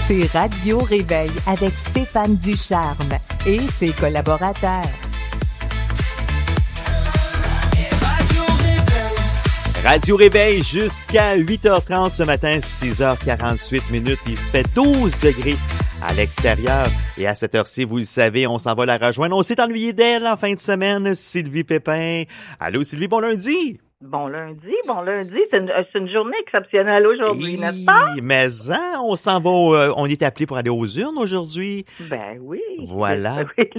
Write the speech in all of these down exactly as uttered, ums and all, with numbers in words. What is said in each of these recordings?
C'est Radio Réveil avec Stéphane Ducharme et ses collaborateurs. Radio Réveil jusqu'à huit heures trente ce matin, six heures quarante-huit minutes. Il fait douze degrés à l'extérieur. Et à cette heure-ci, vous le savez, on s'en va la rejoindre. On s'est ennuyé d'elle en fin de semaine, Sylvie Pépin. Allô Sylvie, bon lundi! Bon lundi, bon lundi, c'est une, c'est une journée exceptionnelle aujourd'hui, n'est-ce pas? Mais hein, on s'en va, euh, on est appelé pour aller aux urnes aujourd'hui. Ben oui. Voilà.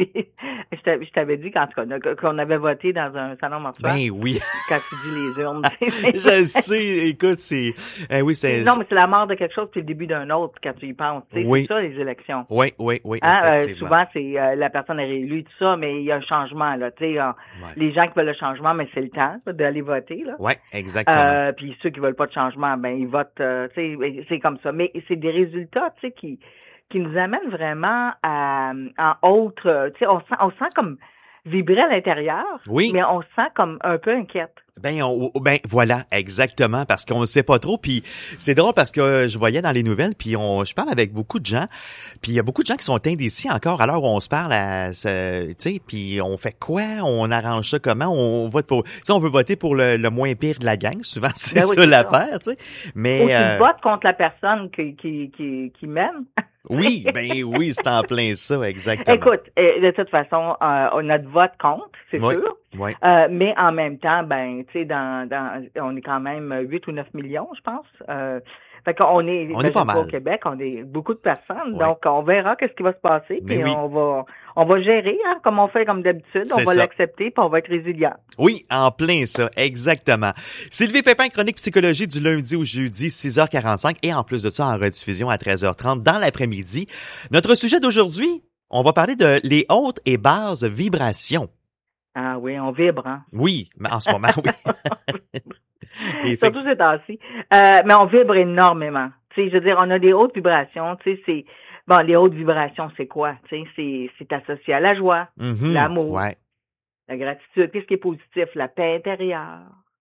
Je t'avais, je t'avais dit quand qu'on avait voté dans un salon mortuaire. Ben oui. Quand tu dis les urnes. Je sais, écoute, c'est... Eh oui, c'est... Non, mais c'est la mort de quelque chose puis le début d'un autre quand tu y penses. Tu sais, oui. C'est ça, les élections. Oui, oui, oui, hein, effectivement. Euh, souvent, c'est euh, la personne est réélue, tout ça, mais il y a un changement, là. Tu sais, euh, ouais. Les gens qui veulent le changement, mais c'est le temps là, d'aller voter, là. Oui, exactement. Euh, puis ceux qui veulent pas de changement, ben ils votent, euh, tu sais, c'est comme ça. Mais c'est des résultats, tu sais, qui qui nous amènent vraiment à en autre, tu sais, on sent, on sent comme vibrer à l'intérieur, oui. mais on se sent comme un peu inquiète. Ben, on, ben voilà, exactement, parce qu'on ne sait pas trop. Puis c'est drôle parce que je voyais dans les nouvelles, puis on, je parle avec beaucoup de gens, puis il y a beaucoup de gens qui sont indécis encore à l'heure où on se parle, à, tu sais, puis on fait quoi, on arrange ça comment, on vote pour, tu sais, on veut voter pour le, le moins pire de la gang, souvent c'est ben oui, ça c'est l'affaire, tu sais. Mais ou tu euh... votes contre la personne qui qui qui, qui mène. Oui, ben oui, c'est en plein ça, exactement. Écoute, de toute façon, euh, notre vote compte, c'est oui, sûr. Oui. Euh, mais en même temps, ben, tu sais, dans, dans, on est quand même huit ou neuf millions, je pense. Euh, fait qu'on est, on est pas mal. Au Québec, on est beaucoup de personnes, oui. donc on verra qu'est-ce qui va se passer, puis oui. on va, on va gérer, hein, comme on fait comme d'habitude, on va ça. l'accepter, puis on va être résilient. Oui, en plein ça, exactement. Sylvie Pépin, chronique psychologie du lundi au jeudi, six heures quarante-cinq, et en plus de ça, en rediffusion à treize heures trente dans l'après-midi. Notre sujet d'aujourd'hui, on va parler de les hautes et basses vibrations. Ah oui, on vibre, hein? Oui, mais en ce moment, oui. Surtout ces temps-ci. Euh, mais on vibre énormément. Tu sais, je veux dire, on a des hautes vibrations. Tu sais, c'est bon, les hautes vibrations, c'est quoi? Tu sais, c'est c'est associé à la joie, mm-hmm, l'amour, ouais. la gratitude. Qu'est-ce qui est positif? La paix intérieure.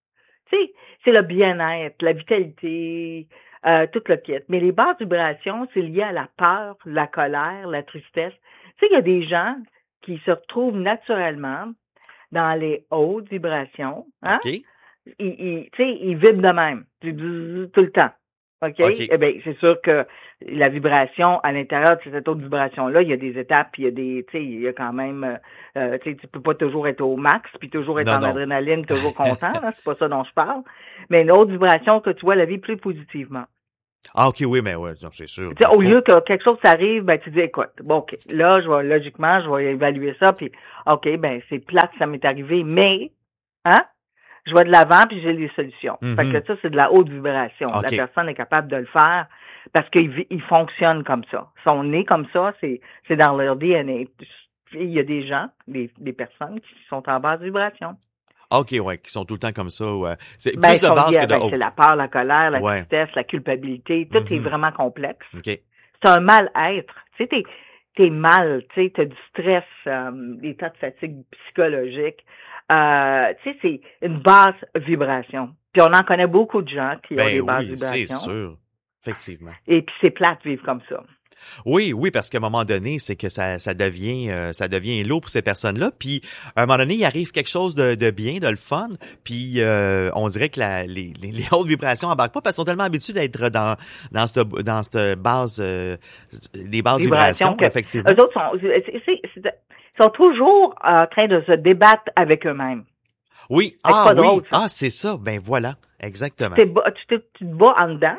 Tu sais, c'est le bien-être, la vitalité, euh, tout le kit. Mais les basses vibrations, c'est lié à la peur, la colère, la tristesse. Tu sais, il y a des gens qui se retrouvent naturellement dans les hautes vibrations, hein? OK. Ils, ils, tu sais, ils vibrent de même, tout le temps. OK? okay. Eh bien, c'est sûr que la vibration, à l'intérieur de cette autre vibration-là, il y a des étapes, puis il y a des, tu sais, il y a quand même, euh, tu sais, tu peux pas toujours être au max, puis toujours être non, en non. adrénaline, toujours content, là, c'est pas ça dont je parle. Mais une autre vibration que tu vois la vie plus positivement. Ah, OK, oui, mais ouais, non, c'est sûr. Tu sais, au lieu que quelque chose s'arrive, ben, tu dis, écoute, bon, OK, là, je vais, logiquement, je vais évaluer ça, puis, OK, ben, c'est plate, ça m'est arrivé, mais, hein? Je vais de l'avant puis j'ai les solutions. Mm-hmm. Fait que ça, c'est de la haute vibration. Okay. La personne est capable de le faire parce qu'ils ils fonctionnent comme ça. Ils sont nés comme ça, c'est, c'est dans leur D N A. Il y a des gens, des, des personnes qui sont en basse vibration. OK, ouais, qui sont tout le temps comme ça. Ouais. C'est ben, plus de base que de ben, haut. C'est la peur, la colère, la ouais. tristesse, la culpabilité. Tout mm-hmm. est vraiment complexe. Okay. C'est un mal-être. Tu sais, t'es, t'es mal, tu sais, t'as du stress, euh, des tas de fatigue psychologique. Euh, tu sais, c'est une basse vibration. Puis on en connaît beaucoup de gens qui ben ont des basses oui, vibrations. c'est sûr. Effectivement. Et puis c'est plate de vivre comme ça. Oui, oui, parce qu'à un moment donné, c'est que ça, ça devient, euh, ça devient lourd pour ces personnes-là. Puis à un moment donné, il arrive quelque chose de, de bien, de le fun. Puis euh, on dirait que la, les, les, les hautes vibrations embarquent pas parce qu'ils sont tellement habitués d'être dans dans cette dans cette base, euh, les basses vibrations, vibrations que, effectivement. Eux autres sont, c'est, c'est, c'est, sont toujours en train de se débattre avec eux-mêmes. Oui, c'est ah pas oui, drôle, ah c'est ça. Ben voilà, exactement. T'es, tu, te, tu te bats en dedans.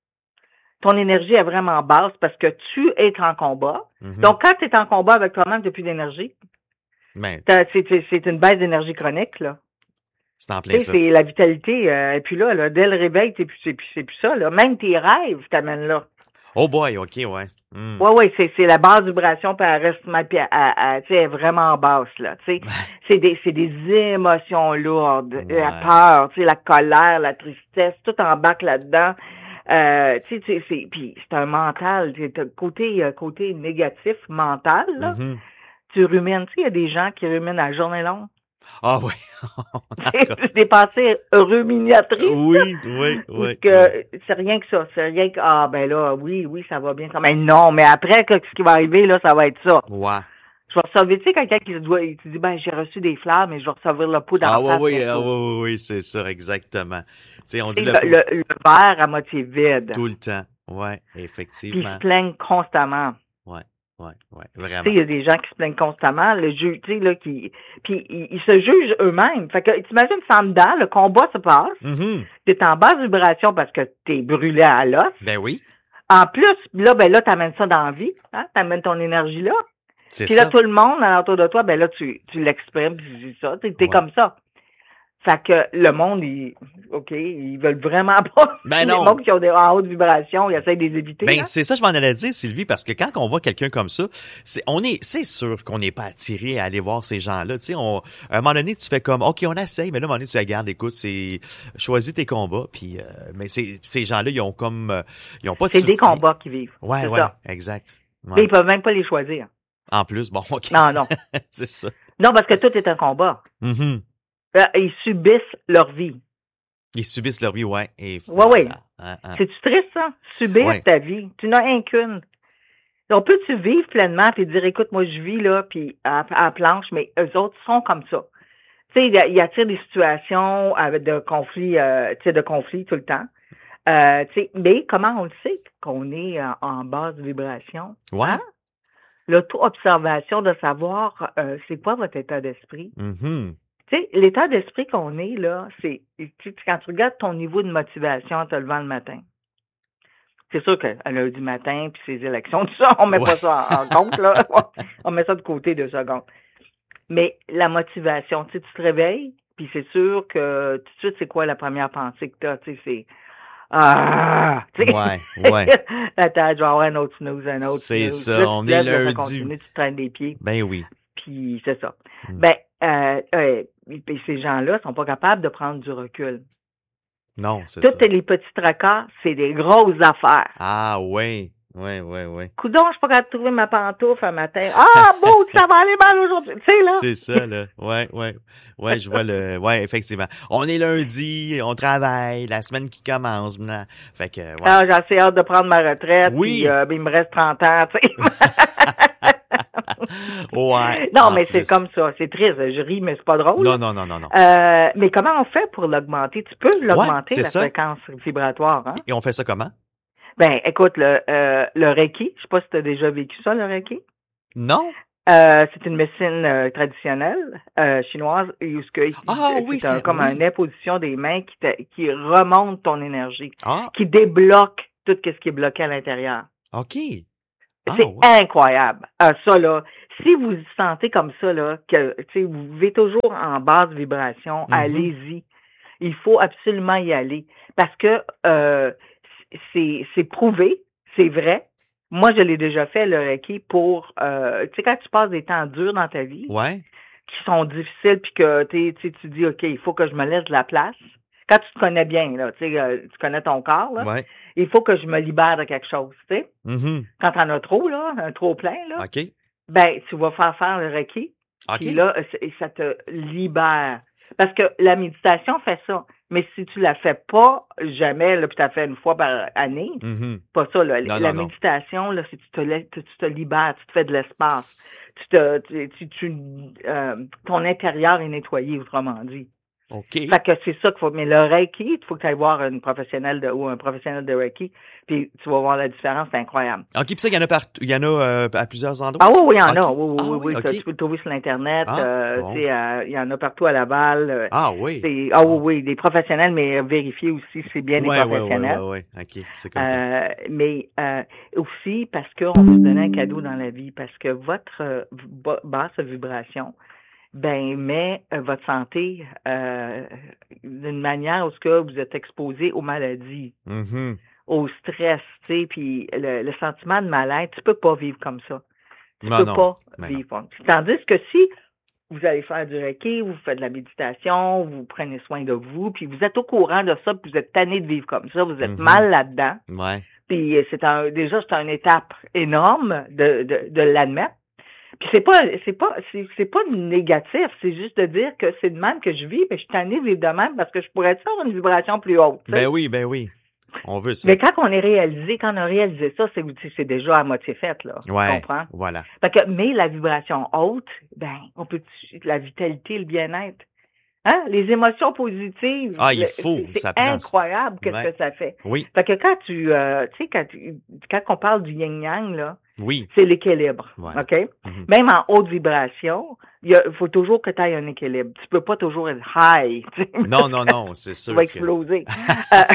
Ton énergie est vraiment basse parce que tu es en combat. Mm-hmm. Donc, quand tu es en combat avec toi-même, tu n'as plus d'énergie. Ben, c'est, c'est, c'est une baisse d'énergie chronique, là. C'est en plein ça. C'est la vitalité. Euh, et puis là, là, dès le réveil, c'est plus, c'est plus, c'est plus ça. Là. Même tes rêves t'amènent là. Oh boy, OK, ouais. Mm. Ouais, ouais, c'est, c'est la basse vibration, puis elle reste mal, puis elle, elle, elle, elle est vraiment basse, là. Tu sais, c'est des, c'est des émotions lourdes, ouais. La peur, tu sais, la colère, la tristesse, tout embarque là-dedans. Euh, tu sais, c'est, puis c'est un mental, c'est côté, côté négatif mental, là. Mm-hmm. Tu rumines, tu sais, il y a des gens qui ruminent à la journée longue. Ah oui. C'est des pensées ruminatrices. Oui, oui, oui. Que oui. c'est rien que ça. C'est rien que, ah, ben là, oui, oui, ça va bien. Mais non, mais après, que, ce qui va arriver, là, ça va être ça. Ouais. Je vais recevoir, tu sais, quelqu'un qui se doit, il te dit, ben, j'ai reçu des fleurs, mais je vais recevoir le pot dans Ah la face. oui, oui, ah, oui, oui, oui, c'est ça, exactement. Tu sais, on dit le, le, le, le verre à moitié vide. Tout le temps. Ouais, effectivement. Puis ils se plaignent constamment. Ouais, ouais, ouais, Tu vraiment. sais, il y a des gens qui se plaignent constamment, le juge, tu sais, là, qui, puis ils, ils se jugent eux-mêmes. Fait que, t'imagines, sans dedans, le combat se passe, Mm-hmm. t'es en basse vibration parce que t'es brûlé à l'os. Ben oui. En plus, là, ben là, t'amènes ça dans la vie, hein, t'amènes ton énergie là. C'est Puis ça. là, tout le monde autour de toi, ben là, tu, tu l'exprimes, puis tu dis ça, t'es, t'es Ouais. comme ça. Fait que le monde, ils, OK, ils veulent vraiment pas. Ben Les non. mondes qui ont des en haute vibration, ils essayent de les éviter. Ben hein. c'est ça je m'en allais dire Sylvie parce que quand on voit quelqu'un comme ça, c'est on est c'est sûr qu'on n'est pas attiré à aller voir ces gens-là, tu sais on à un moment donné tu fais comme OK, on essaye mais là à un moment donné tu regardes écoute, c'est choisis tes combats puis euh, mais c'est ces gens-là ils ont comme euh, ils ont pas de C'est des soutien. combats qu'ils vivent. Ouais c'est ouais, ça. exact. Ouais. Mais ils peuvent même pas les choisir. En plus, bon OK. Non, non. c'est ça. Non, parce que tout est un combat. Mm-hmm. Euh, Ils subissent leur vie. Ils subissent leur vie, ouais. Et Ouais, ouais. Hein, hein. C'est-tu triste, ça? Subir Ouais. ta vie. Tu n'as un qu'une. On peut-tu vivre pleinement puis dire, écoute, moi, je vis, là, puis à, à la planche, mais eux autres sont comme ça. Tu sais, il y a des situations avec de conflits, euh, tu sais, de conflits tout le temps. Euh, tu sais, mais comment on le sait qu'on est en, en basse vibration? Ouais. Hein? L'auto-observation de savoir euh, c'est quoi votre état d'esprit. Mm-hmm. Tu sais, l'état d'esprit qu'on est, là, c'est tu, quand tu regardes ton niveau de motivation en te levant le matin. C'est sûr qu'à lundi matin, puis ces élections, tout ça, on met Ouais. pas ça en, en compte, là. On met ça de côté deux secondes. Mais la motivation, tu sais, tu te réveilles, puis c'est sûr que tout de suite, c'est quoi la première pensée que tu as? Tu sais, c'est ah! Tu sais, Ouais, ouais. attends, je vais avoir un autre snooze, un autre C'est snooze. ça, Là, on tu te lèves, est là, ça lundi. continue, tu te traînes les pieds, Ben oui. puis c'est ça. Mm. Ben, euh, euh, puis ces gens-là sont pas capables de prendre du recul. Non, c'est ça. Tous les petits tracas, c'est des grosses affaires. Ah ouais. Ouais, ouais, ouais. Coudon, je suis pas capable de trouver ma pantoufle un matin. Ah, beau, ça va aller mal aujourd'hui. Tu sais, là. C'est ça, là. Ouais, ouais. Ouais, je vois le... Ouais, effectivement. On est lundi, on travaille, la semaine qui commence. Maintenant. Fait que, ouais. Ah, j'ai assez hâte de prendre ma retraite. Oui. Puis, euh, ben, il me reste trente ans, tu sais. Ouais. Non, en mais c'est plus. comme ça. C'est triste. Je ris, mais c'est pas drôle. Non, non, non, non, non. Euh, mais comment on fait pour l'augmenter? Tu peux l'augmenter, c'est la ça. fréquence vibratoire, hein? Et on fait ça comment? Ben, écoute, le, euh, le Reiki, je sais pas si tu as déjà vécu ça, le Reiki. Non? Euh, c'est une médecine euh, traditionnelle euh, chinoise où ce que Ah c'est oui, un- c'est- comme oui. une imposition des mains qui, te- qui remonte ton énergie, Ah, qui débloque tout ce qui est bloqué à l'intérieur. OK. Ah, C'est ouais. incroyable. Euh, ça là, si vous vous sentez comme ça là, que tu sais vous vivez toujours en basse vibration, Mhm. allez-y. Il faut absolument y aller parce que euh, c'est c'est prouvé, c'est vrai. Moi, je l'ai déjà fait, le Reiki, pour, euh, tu sais, quand tu passes des temps durs dans ta vie, Ouais. qui sont difficiles, puis que t'es- tu sais, tu dis, OK, il faut que je me laisse de la place. Quand tu te connais bien, là, tu sais, euh, tu connais ton corps, là, Ouais. il faut que je me libère de quelque chose, tu sais. Mhm. Quand t'en as trop, là, un trop plein, là, OK. ben, tu vas faire faire le Reiki, OK. puis là, c'est- ça te libère. Parce que la méditation fait ça. Mais si tu la fais pas jamais, là, puis tu la fais une fois par année, Mhm. pas ça, là. Non, La non, non. méditation, là, c'est que tu te, lais- tu te libères, tu te fais de l'espace. Tu te, tu, tu, tu, euh, ton intérieur est nettoyé, autrement dit. OK. Fait que c'est ça qu'il faut. Mais le Reiki, il faut que tu ailles voir une professionnelle de, ou un professionnel de Reiki, puis tu vas voir la différence, c'est incroyable. OK, puis ça, il y en a partout. Il y en a euh, à plusieurs endroits. Ah oui, ça? oui, il y en a. OK. Oui, oui, Ah oui, oui. OK. Ça, tu peux le trouver sur l'Internet. Ah, euh, bon. tu sais, euh, il y en a partout à Laval. euh, Ah oui. c'est, ah oui, oui, des professionnels, mais vérifier aussi, c'est bien des Ouais, ouais, professionnels. ouais, ouais, ouais. OK, c'est comme ça. Euh, mais euh, aussi parce qu'on peut se donner un cadeau dans la vie, parce que votre euh, ba- basse vibration, ben met euh, votre santé euh, d'une manière où ce que vous êtes exposé aux maladies, Mhm. au stress, tu sais, puis le, le sentiment de mal-être, tu peux pas vivre comme ça. Tu Non, peux non. pas Mais vivre. comme- Tandis que si vous allez faire du Reiki, vous faites de la méditation, vous prenez soin de vous, puis vous êtes au courant de ça, puis vous êtes tanné de vivre comme ça, vous êtes Mhm. mal là-dedans. Ouais. Puis euh, c'est un, déjà, c'est une étape énorme de, de, de l'admettre. Puis c'est pas, c'est pas, c'est, c'est pas négatif, c'est juste de dire que c'est de même que je vis, mais je suis tannée de vivre de même parce que je pourrais avoir une vibration plus haute. T'sais. Ben oui, ben oui. On veut ça. Mais quand on est réalisé, quand on a réalisé ça, c'est, c'est déjà à moitié fait, là. Ouais. Tu comprends? Voilà. Fait que, mais la vibration haute, ben, on peut, la vitalité, le bien-être. Hein? Les émotions positives. Ah, il le, faut, c'est, ça c'est prend. incroyable qu'est-ce Ouais. que ça fait. Oui. Fait que quand tu, euh, tu sais, quand, tu, quand on parle du yin-yang, là, Oui. c'est l'équilibre. Ouais. OK? Mm-hmm. Même en haute vibration, il faut toujours que tu aies un équilibre. Tu peux pas toujours être high. Non, non, non, c'est sûr. Tu vas que... exploser. ça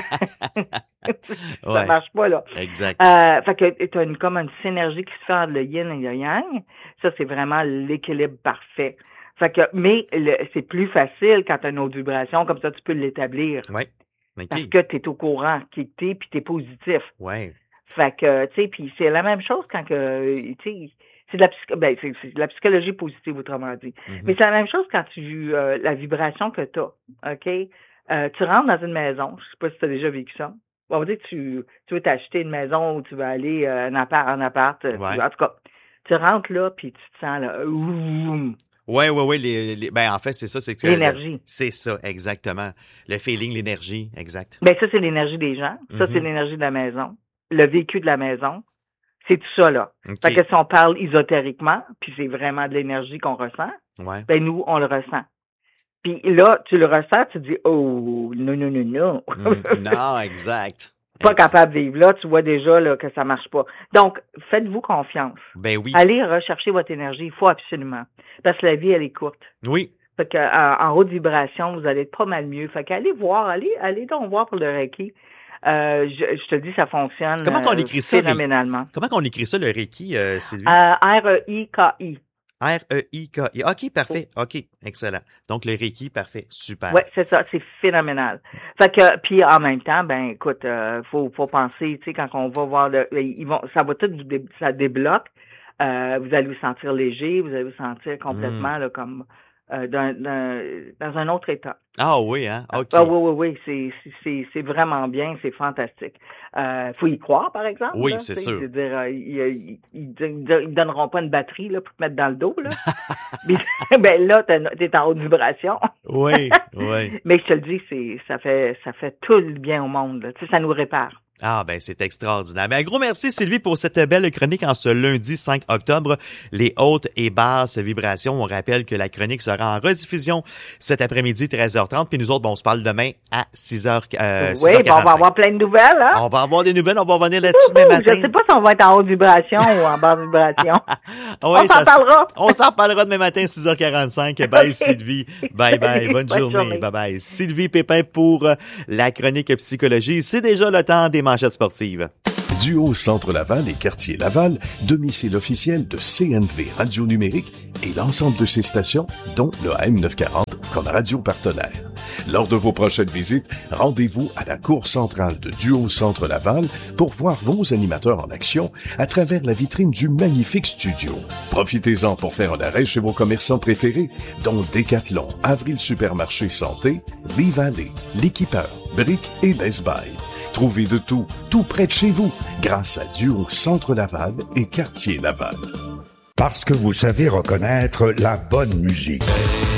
ouais. marche pas, là. Exact. Euh, fait que tu as une, comme une synergie qui se fait entre le yin et le yang. Ça, c'est vraiment l'équilibre parfait. Fait que, mais le, c'est plus facile quand tu as une haute vibration, comme ça tu peux l'établir. Oui. Okay. Parce que tu es au courant qui t'es, puis tu es positif. Oui. Fait que, tu sais, puis c'est la même chose quand que, tu sais, c'est de la psych- ben, c'est, c'est de la psychologie positive, autrement dit. Mm-hmm. Mais c'est la même chose quand tu, euh, la vibration que tu as, OK? Euh, tu rentres dans une maison, je sais pas si tu as déjà vécu ça. On va dire que tu, tu veux t'acheter une maison ou tu veux aller euh, en appart, en appart. Ouais. Tu, en tout cas, tu rentres là, puis tu te sens là, ouh, Oui, oui, oui. Les, les, ben, en fait, c'est ça. C'est que l'énergie. Le, c'est ça, exactement. Le feeling, l'énergie, exact. Ben, ça, c'est l'énergie des gens. Ça, mm-hmm. c'est l'énergie de la maison. Le vécu de la maison. C'est tout ça, là. Okay. Fait que si on parle ésotériquement, puis c'est vraiment de l'énergie qu'on ressent, ouais. ben, nous, on le ressent. Puis là, tu le ressens, tu dis, oh, non, non, non, non. mm, non, exact. Pas capable de vivre là, tu vois déjà là, que ça marche pas. Donc, faites-vous confiance. Ben oui. Allez rechercher votre énergie, il faut absolument. Parce que la vie, elle est courte. Oui. Fait que en, en haute vibration, vous allez être pas mal mieux. Fait qu'allez voir, allez, allez donc voir pour le Reiki. Euh, je, je te dis, ça fonctionne. Comment qu'on écrit ça? Phénoménalement. Comment qu'on écrit ça, le Reiki, euh, Sylvie? Euh, R E I K I. R E I K I. OK, parfait. OK, excellent. Donc, le Reiki, parfait. Super. Oui, c'est ça. C'est phénoménal. Fait que, puis en même temps, ben, écoute, euh, faut, faut penser, tu sais, quand on va voir le, ils vont, ça va tout, dé, ça débloque. Euh, vous allez vous sentir léger, vous allez vous sentir complètement, mm. là, comme, euh, d'un, d'un, dans un autre état. Ah oui, hein? OK. Ah oui, oui, oui. C'est, c'est, c'est vraiment bien, c'est fantastique. Euh, faut y croire, par exemple. Oui, là, c'est sûr. sûr. Je veux dire, euh, ils, ils, ils, ils donneront pas une batterie, là, pour te mettre dans le dos, là. Mais, ben là, t'es, t'es en haute vibration. Oui, oui. Mais je te le dis, c'est, ça fait, ça fait tout le bien au monde, là. Tu sais, ça nous répare. Ah, ben, c'est extraordinaire. Ben, un gros merci, Sylvie, pour cette belle chronique en ce lundi cinq octobre. Les hautes et basses vibrations. On rappelle que la chronique sera en rediffusion cet après-midi, treize heures trente. Puis nous autres, bon, on se parle demain à six heures, euh, oui, ben, on va avoir plein de nouvelles, hein? On va avoir des nouvelles. On va revenir là-dessus demain matin. Je sais pas si on va être en haute vibration ou en basse vibration. Oui, on s'en parlera. On s'en parlera demain matin, six heures quarante-cinq. Bye, okay. Sylvie. Bye, bye. Bonne, Bonne journée. journée. Bye, bye. Sylvie Pépin pour la chronique psychologie. C'est déjà le temps des manchettes sportives. Duo Centre Laval et Quartier Laval, domicile officiel de C N V Radio Numérique et l'ensemble de ses stations, dont le A M neuf cent quarante comme radio partenaire. Lors de vos prochaines visites, rendez-vous à la cour centrale de Duo Centre Laval pour voir vos animateurs en action à travers la vitrine du magnifique studio. Profitez-en pour faire un arrêt chez vos commerçants préférés, dont Decathlon, Avril Supermarché Santé, Lee Valley, L'Équipeur, Brick et Best Buy. Trouvez de tout, tout près de chez vous, grâce à Duo Centre Laval et Quartier Laval. Parce que vous savez reconnaître la bonne musique.